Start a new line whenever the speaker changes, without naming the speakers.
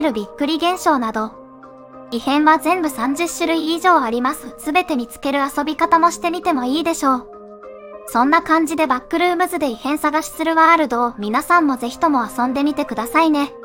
るびっくり現象など。異変は全部30種類以上あります。すべて見つける遊び方もしてみてもいいでしょう。そんな感じでバックルームズで異変探しするワールドを皆さんもぜひとも遊んでみてくださいね。